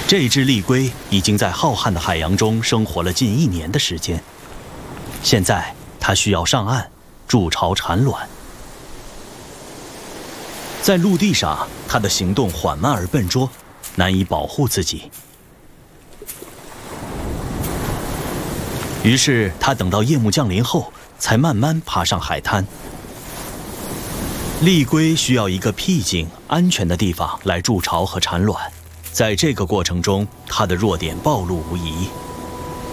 这只丽龟已经在浩瀚的海洋中生活了近1年的时间，现在它需要上岸筑巢产卵。在陆地上，它的行动缓慢而笨拙，难以保护自己。于是，它等到夜幕降临后，才慢慢爬上海滩。丽龟需要一个僻静、安全的地方来筑巢和产卵。在这个过程中，它的弱点暴露无遗。